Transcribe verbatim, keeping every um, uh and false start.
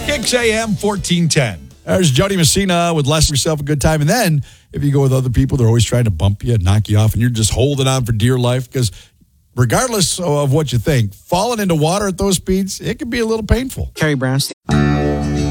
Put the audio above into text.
Kicks A M fourteen ten. There's Jody Messina with Less Yourself a Good Time. And then if you go with other people, they're always trying to bump you and knock you off, and you're just holding on for dear life because regardless of what you think, falling into water at those speeds, it can be a little painful. Carrie Brownstein.